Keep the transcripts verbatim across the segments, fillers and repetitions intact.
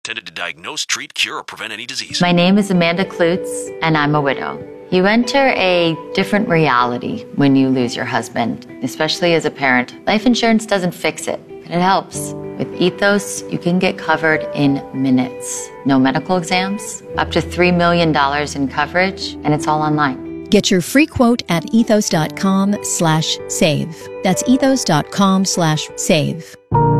Intended to diagnose, treat, cure, or prevent any disease. My name is Amanda Klutz, and I'm a widow. You enter a different reality when you lose your husband, especially as a parent. Life insurance doesn't fix it, but it helps. With Ethos, you can get covered in minutes. No medical exams, up to three million dollars in coverage, and it's all online. Get your free quote at ethos.com slash save. That's ethos.com slash save.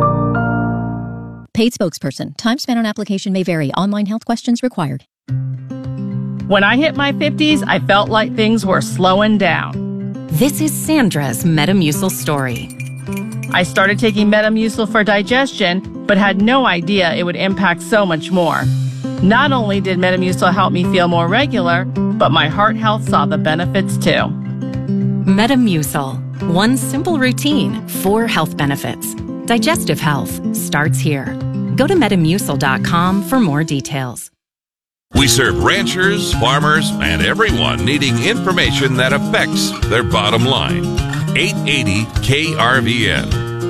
Paid spokesperson. Time spent on application may vary. Online health questions required. When I hit my fifties, I felt like things were slowing down. This is Sandra's Metamucil story. I started taking Metamucil for digestion, but had no idea it would impact so much more. Not only did Metamucil help me feel more regular, but my heart health saw the benefits too. Metamucil. One simple routine, four health benefits. Digestive health starts here. Go to metamucil dot com for more details. We serve ranchers, farmers, and everyone needing information that affects their bottom line. eight eighty K R V N.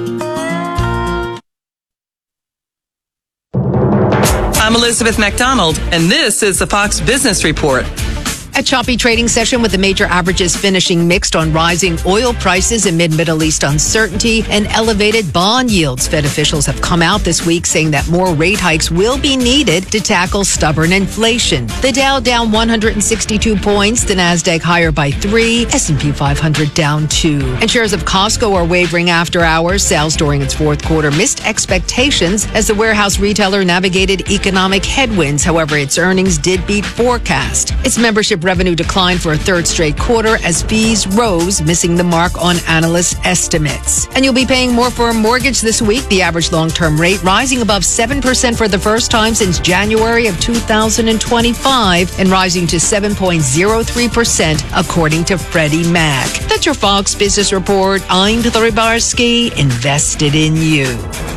I'm Elizabeth McDonald, and this is the Fox Business Report. A choppy trading session with the major averages finishing mixed on rising oil prices amid Middle East uncertainty and elevated bond yields. Fed officials have come out this week saying that more rate hikes will be needed to tackle stubborn inflation. The Dow down one hundred sixty-two points, the Nasdaq higher by three, S and P five hundred down two. And shares of Costco are wavering after hours. Sales during its fourth quarter missed expectations as the warehouse retailer navigated economic headwinds. However, its earnings did beat forecast. Its membership revenue declined for a third straight quarter as fees rose, missing the mark on analyst estimates. And you'll be paying more for a mortgage this week. The average long-term rate rising above seven percent for the first time since January of two thousand twenty-five and rising to seven point zero three percent according to Freddie Mac. That's your Fox Business Report. I'm Hillary Barsky, invested in you.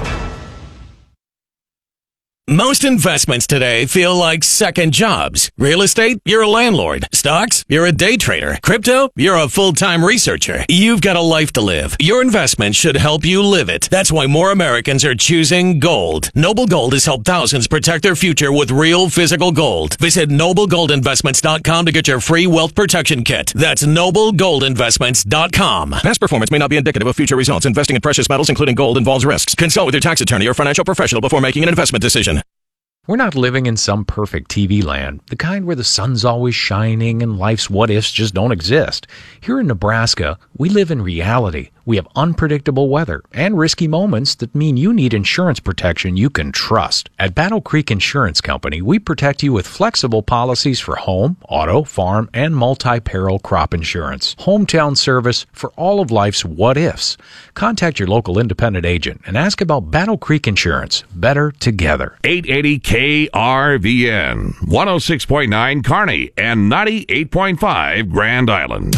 Most investments today feel like second jobs. Real estate, you're a landlord. Stocks, you're a day trader. Crypto, you're a full-time researcher. You've got a life to live. Your investment should help you live it. That's why more Americans are choosing gold. Noble Gold has helped thousands protect their future with real physical gold. Visit noble gold investments dot com to get your free wealth protection kit. That's noble gold investments dot com. Past performance may not be indicative of future results. Investing in precious metals, including gold, involves risks. Consult with your tax attorney or financial professional before making an investment decision. We're not living in some perfect T V land, the kind where the sun's always shining and life's what-ifs just don't exist. Here in Nebraska, we live in reality. We have unpredictable weather and risky moments that mean you need insurance protection you can trust. At Battle Creek Insurance Company, we protect you with flexible policies for home, auto, farm, and multi-peril crop insurance. Hometown service for all of life's what-ifs. Contact your local independent agent and ask about Battle Creek Insurance. Better together. eight eighty K R V N, one oh six point nine Kearney and ninety-eight point five Grand Island.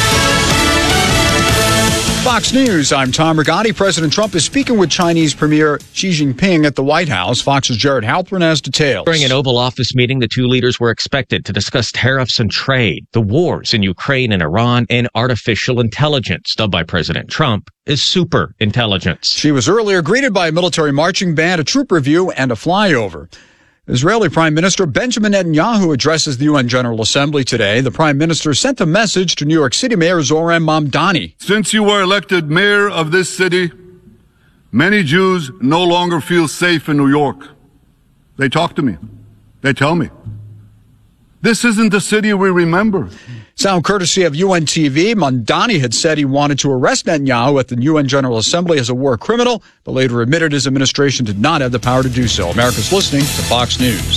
Fox News, I'm Tom Rigotti. President Trump is speaking with Chinese Premier Xi Jinping at the White House. Fox's Jared Halpern has details. During an Oval Office meeting, the two leaders were expected to discuss tariffs and trade, the wars in Ukraine and Iran, and artificial intelligence, dubbed by President Trump as super intelligence. She was earlier greeted by a military marching band, a troop review, and a flyover. Israeli Prime Minister Benjamin Netanyahu addresses the U N General Assembly today. The Prime Minister sent a message to New York City Mayor Zoran Mamdani. Since you were elected mayor of this city, many Jews no longer feel safe in New York. They talk to me. They tell me. This isn't the city we remember. Sound courtesy of U N T V. Mamdani had said he wanted to arrest Netanyahu at the U N General Assembly as a war criminal, but later admitted his administration did not have the power to do so. America's listening to Fox News.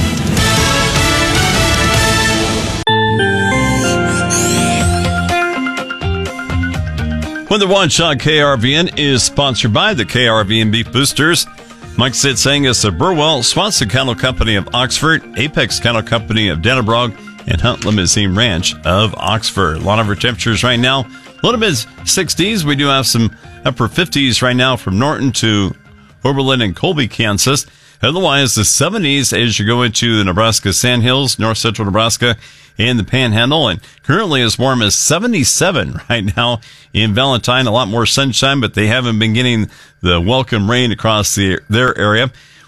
Weather Watch on K R V N is sponsored by the K R V N Beef Boosters. Mike Sitsangus of Burwell, Swanson Cattle Company of Oxford, Apex Cattle Company of Dannebrog, and Hunt Limousine Ranch of Oxford. A lot of our temperatures right now, a little bit sixties. We do have some upper fifties right now from Norton to Oberlin and Colby, Kansas. Otherwise, the seventies as you go into the Nebraska Sandhills, north central Nebraska, and the Panhandle. And currently as warm as seventy-seven right now in Valentine. A lot more sunshine, but they haven't been getting the welcome rain across the, their area.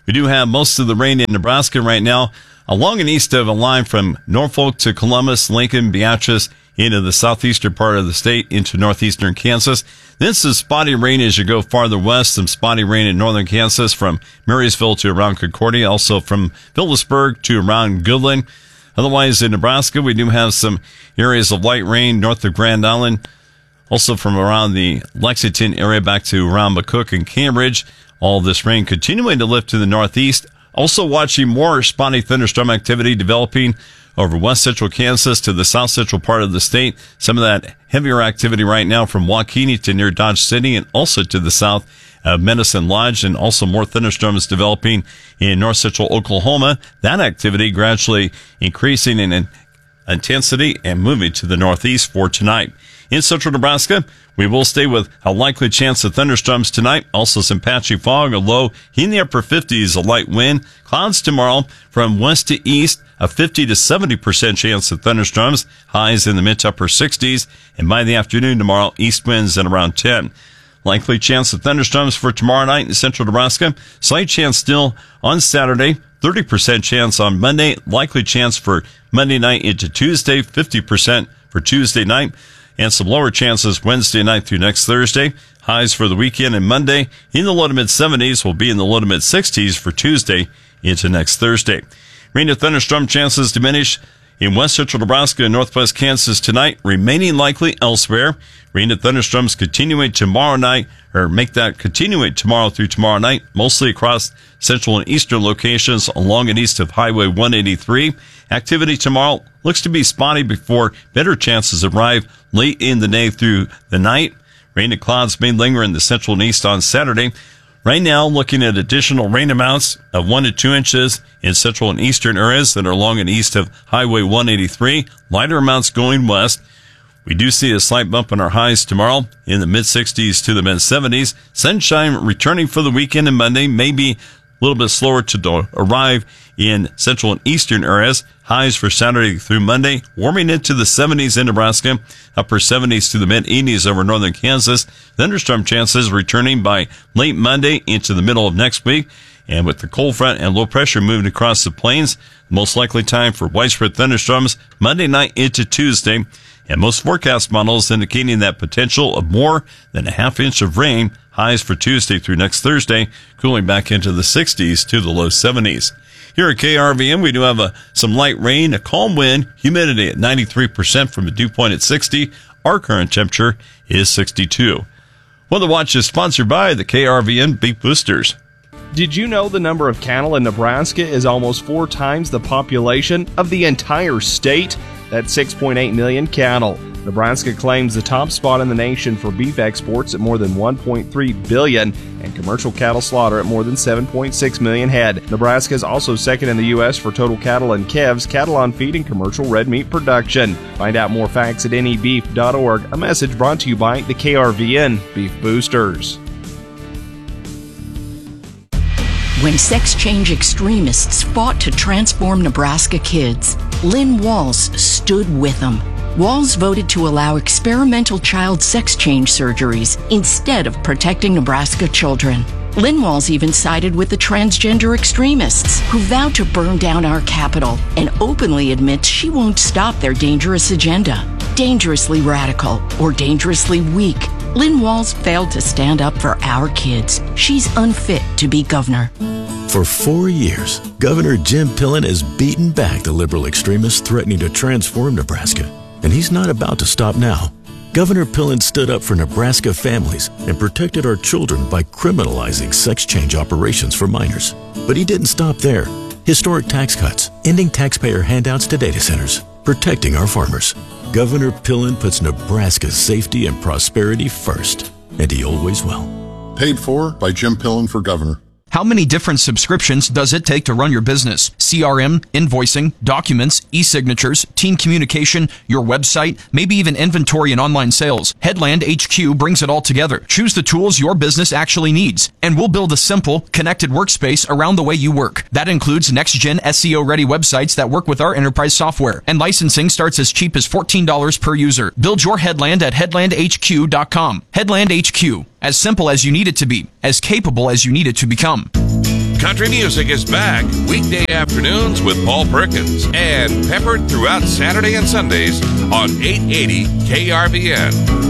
We do have most of the rain in Nebraska right now, along and east of a line from Norfolk to Columbus, Lincoln, Beatrice, into the southeastern part of the state, into northeastern Kansas. Then some spotty rain as you go farther west, some spotty rain in northern Kansas from Marysville to around Concordia, also from Phillipsburg to around Goodland. Otherwise, in Nebraska, we do have some areas of light rain north of Grand Island, also from around the Lexington area back to around McCook and Cambridge. All this rain continuing to lift to the northeast. Also watching more spotty thunderstorm activity developing over west central Kansas to the south central part of the state. Some of that heavier activity right now from Waukene to near Dodge City and also to the south of Medicine Lodge, and also more thunderstorms developing in north central Oklahoma. That activity gradually increasing in intensity and moving to the northeast for tonight. In central Nebraska, we will stay with a likely chance of thunderstorms tonight. Also some patchy fog, a low in the upper fifties, a light wind. Clouds tomorrow from west to east, a fifty to seventy percent chance of thunderstorms. Highs in the mid to upper sixties. And by the afternoon tomorrow, east winds at around ten. Likely chance of thunderstorms for tomorrow night in central Nebraska. Slight chance still on Saturday. thirty percent chance on Monday. Likely chance for Monday night into Tuesday. fifty percent for Tuesday night. And some lower chances Wednesday night through next Thursday. Highs for the weekend and Monday in the low to mid seventies, will be in the low to mid sixties for Tuesday into next Thursday. Rain and thunderstorm chances diminish in west central Nebraska and northwest Kansas tonight, remaining likely elsewhere. Rain and thunderstorms continuing tomorrow night, or make that continuing tomorrow through tomorrow night, mostly across central and eastern locations along and east of Highway one eighty-three. Activity tomorrow looks to be spotty before better chances arrive late in the day through the night. Rain and clouds may linger in the central and east on Saturday. Right now, looking at additional rain amounts of one to two inches in central and eastern areas that are along and east of Highway one eighty-three. Lighter amounts going west. We do see a slight bump in our highs tomorrow in the mid sixties to the mid seventies. Sunshine returning for the weekend and Monday, maybe a little bit slower to arrive in central and eastern areas. Highs for Saturday through Monday, warming into the seventies in Nebraska, upper seventies to the mid eighties over northern Kansas. Thunderstorm chances returning by late Monday into the middle of next week. And with the cold front and low pressure moving across the plains, most likely time for widespread thunderstorms Monday night into Tuesday. And most forecast models indicating that potential of more than a half inch of rain. Highs for Tuesday through next Thursday, cooling back into the sixties to the low seventies. Here at K R V N, we do have a, some light rain, a calm wind, humidity at ninety-three percent from a dew point at sixty. Our current temperature is sixty-two. Weather Watch is sponsored by the K R V N Beef Boosters. Did you know the number of cattle in Nebraska is almost four times the population of the entire state? That's six point eight million cattle. Nebraska claims the top spot in the nation for beef exports at more than one point three billion and commercial cattle slaughter at more than seven point six million head. Nebraska is also second in the U S for total cattle and calves, cattle on feed, and commercial red meat production. Find out more facts at N E beef dot org. A message brought to you by the K R V N Beef Boosters. When sex change extremists fought to transform Nebraska kids, Lynn Walls stood with them. Walls voted to allow experimental child sex change surgeries instead of protecting Nebraska children. Lynn Walls even sided with the transgender extremists who vowed to burn down our capital and openly admits she won't stop their dangerous agenda. Dangerously radical or dangerously weak, Lynn Walls failed to stand up for our kids. She's unfit to be governor. For four years, Governor Jim Pillen has beaten back the liberal extremists threatening to transform Nebraska. And he's not about to stop now. Governor Pillen stood up for Nebraska families and protected our children by criminalizing sex change operations for minors. But he didn't stop there. Historic tax cuts, ending taxpayer handouts to data centers, protecting our farmers. Governor Pillen puts Nebraska's safety and prosperity first, and he always will. Paid for by Jim Pillen for governor. How many different subscriptions does it take to run your business? C R M, invoicing, documents, e-signatures, team communication, your website, maybe even inventory and online sales. Headland H Q brings it all together. Choose the tools your business actually needs, and we'll build a simple, connected workspace around the way you work. That includes next-gen S E O-ready websites that work with our enterprise software, and licensing starts as cheap as fourteen dollars per user. Build your Headland at headland h q dot com. Headland H Q. As simple as you need it to be, as capable as you need it to become. Country music is back weekday afternoons with Paul Perkins and peppered throughout Saturday and Sundays on eight eighty K R V N.